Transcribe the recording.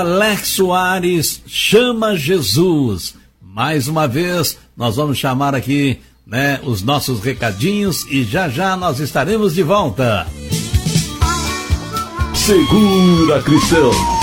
Alex Soares, Chama Jesus. Mais uma vez, nós vamos chamar aqui, os nossos recadinhos e já já nós estaremos de volta. Segura, Cristão.